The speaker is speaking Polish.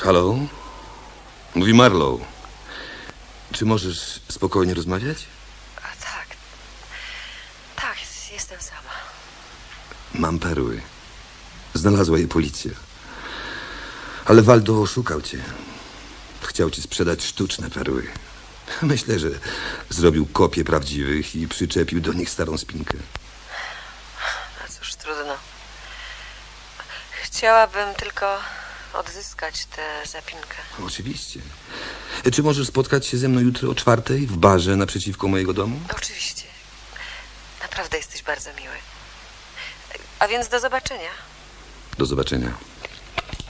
Halo? Mówi Marlowe. Czy możesz spokojnie rozmawiać? A tak. Tak, jestem sama. Mam perły. Znalazła je policja. Ale Waldo oszukał cię. Chciał ci sprzedać sztuczne perły. Myślę, że zrobił kopię prawdziwych i przyczepił do nich starą spinkę. No cóż, trudno. Chciałabym tylko odzyskać tę zapinkę. Oczywiście. Czy możesz spotkać się ze mną jutro o 4:00 w barze naprzeciwko mojego domu? Oczywiście. Naprawdę jesteś bardzo miły. A więc do zobaczenia. Do zobaczenia.